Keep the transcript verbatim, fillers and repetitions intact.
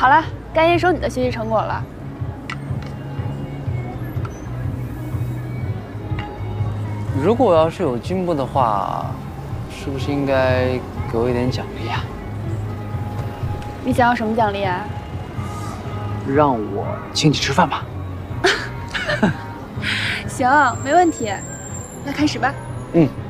好了，该验收你的学习成果了。 如果我要是有进步的话，是不是应该给我一点奖励啊？ 你想要什么奖励啊？ 让我请你吃饭吧。 行，没问题。那开始吧。 嗯。